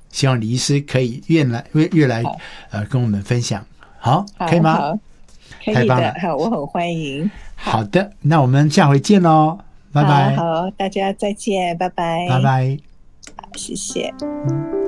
希望李医师可以越来跟我们分享。好，可以吗？ 好，可以的，好，我很欢迎。 好的，那我们下回见喽，拜拜。 好，大家再见，拜拜。 拜拜。 好，谢谢。